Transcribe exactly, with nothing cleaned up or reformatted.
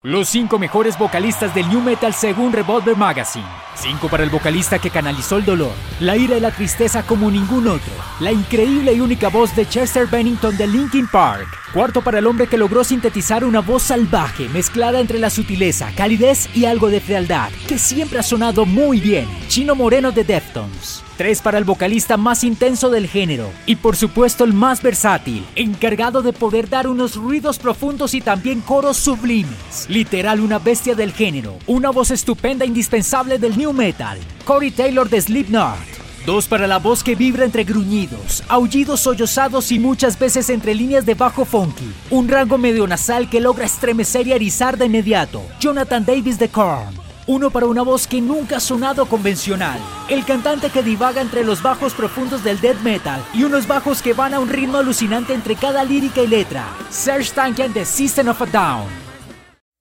Los cinco mejores vocalistas del New Metal según Revolver Magazine. cinco para el vocalista que canalizó el dolor, la ira y la tristeza como ningún otro. La increíble y única voz de Chester Bennington de Linkin Park. cuatro para el hombre que logró sintetizar una voz salvaje, mezclada entre la sutileza, calidez y algo de frialdad, que siempre ha sonado muy bien. Chino Moreno de Deftones. tres para el vocalista más intenso del género y por supuesto el más versátil, encargado de poder dar unos ruidos profundos y también coros sublimes. Literal una bestia del género, una voz estupenda e indispensable del New Metal, Corey Taylor de Slipknot. dos para la voz que vibra entre gruñidos, aullidos sollozados y muchas veces entre líneas de bajo funky. Un rango medio nasal que logra estremecer y erizar de inmediato, Jonathan Davis de Korn. uno para una voz que nunca ha sonado convencional. El cantante que divaga entre los bajos profundos del death metal y unos bajos que van a un ritmo alucinante entre cada lírica y letra. Serj Tankian de System of a Down.